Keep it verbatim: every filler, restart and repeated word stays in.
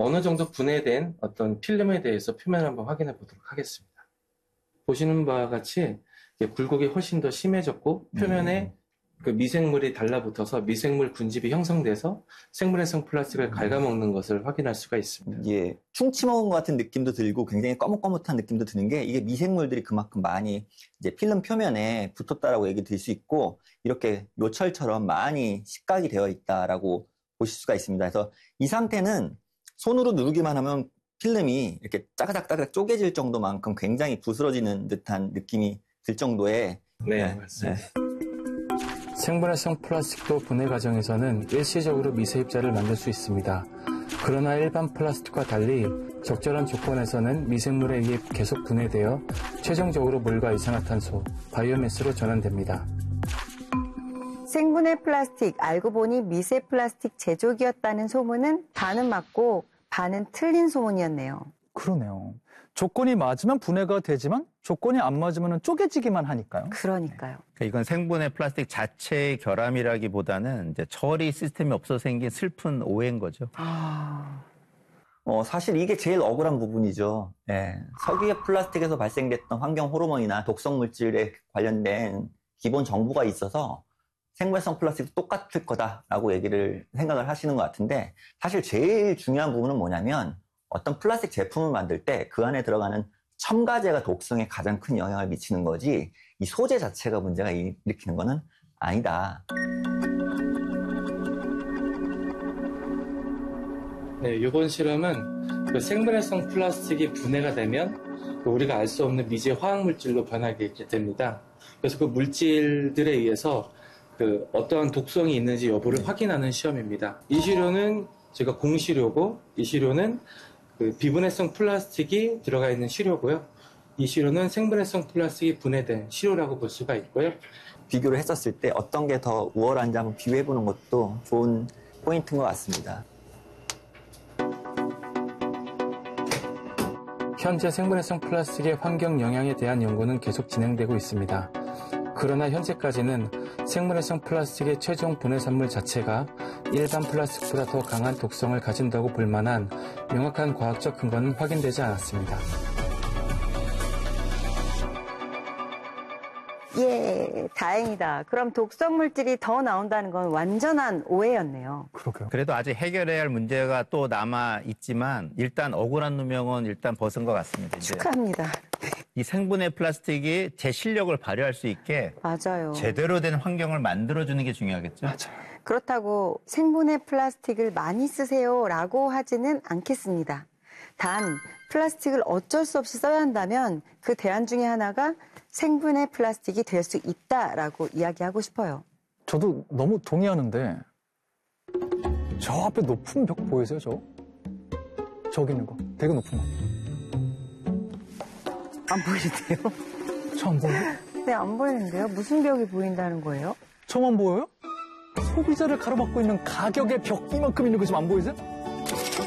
어느 정도 분해된 어떤 필름에 대해서 표면을 한번 확인해 보도록 하겠습니다. 보시는 바와 같이 굴곡이 훨씬 더 심해졌고 표면에 음. 그 미생물이 달라붙어서 미생물 군집이 형성돼서 생분해성 플라스틱을 갉아먹는 것을 확인할 수가 있습니다. 예, 충치 먹은 것 같은 느낌도 들고 굉장히 꺼뭇꺼뭇한 느낌도 드는 게 이게 미생물들이 그만큼 많이 이제 필름 표면에 붙었다라고 얘기 드릴 수 있고 이렇게 요철처럼 많이 식각이 되어 있다라고 보실 수가 있습니다. 그래서 이 상태는 손으로 누르기만 하면 필름이 이렇게 짜가닥짜가닥 쪼개질 정도만큼 굉장히 부스러지는 듯한 느낌이 들 정도의 네, 네 맞습니다. 네. 생분해성 플라스틱도 분해 과정에서는 일시적으로 미세 입자를 만들 수 있습니다. 그러나 일반 플라스틱과 달리 적절한 조건에서는 미생물에 의해 계속 분해되어 최종적으로 물과 이산화탄소, 바이오매스로 전환됩니다. 생분해 플라스틱, 알고 보니 미세 플라스틱 제조기였다는 소문은 반은 맞고 반은 틀린 소문이었네요. 그러네요. 조건이 맞으면 분해가 되지만 조건이 안 맞으면 쪼개지기만 하니까요. 그러니까요. 그러니까 이건 생분해 플라스틱 자체의 결함이라기보다는 이제 처리 시스템이 없어 생긴 슬픈 오해인 거죠. 아... 어, 사실 이게 제일 억울한 부분이죠. 예. 석유의 플라스틱에서 발생됐던 환경 호르몬이나 독성 물질에 관련된 기본 정보가 있어서 생분해성 플라스틱도 똑같을 거다라고 얘기를 생각을 하시는 것 같은데 사실 제일 중요한 부분은 뭐냐면 어떤 플라스틱 제품을 만들 때 그 안에 들어가는 첨가제가 독성에 가장 큰 영향을 미치는 거지 이 소재 자체가 문제가 일으키는 거는 아니다. 네, 이번 실험은 그 생분해성 플라스틱이 분해가 되면 우리가 알 수 없는 미제 화학 물질로 변하게 됩니다. 그래서 그 물질들에 의해서 그 어떠한 독성이 있는지 여부를 네. 확인하는 시험입니다. 이 시료는 제가 공시료고 이 시료는 그 비분해성 플라스틱이 들어가 있는 시료고요. 이 시료는 생분해성 플라스틱이 분해된 시료라고 볼 수가 있고요. 비교를 했었을 때 어떤 게 더 우월한지 한번 비교해보는 것도 좋은 포인트인 것 같습니다. 현재 생분해성 플라스틱의 환경 영향에 대한 연구는 계속 진행되고 있습니다. 그러나 현재까지는 생분해성 플라스틱의 최종 분해 산물 자체가 일반 플라스틱보다 더 강한 독성을 가진다고 볼 만한 명확한 과학적 근거는 확인되지 않았습니다. 예, 다행이다. 그럼 독성 물질이 더 나온다는 건 완전한 오해였네요. 그러게요. 그래도 아직 해결해야 할 문제가 또 남아 있지만 일단 억울한 누명은 일단 벗은 것 같습니다. 이제. 축하합니다. 이 생분해 플라스틱이 제 실력을 발휘할 수 있게 맞아요. 제대로 된 환경을 만들어주는 게 중요하겠죠. 맞아요. 그렇다고 생분해 플라스틱을 많이 쓰세요라고 하지는 않겠습니다. 단 플라스틱을 어쩔 수 없이 써야 한다면 그 대안 중에 하나가 생분해 플라스틱이 될 수 있다라고 이야기하고 싶어요. 저도 너무 동의하는데 저 앞에 높은 벽 보이세요? 저? 저기 있는 거. 되게 높은 거. 안 보이는데요? 저 안 보여요? 네, 안 보이는데요? 무슨 벽이 보인다는 거예요? 저만 보여요? 소비자를 가로막고 있는 가격의 벽 이만큼 있는 거 지금 안 보이세요?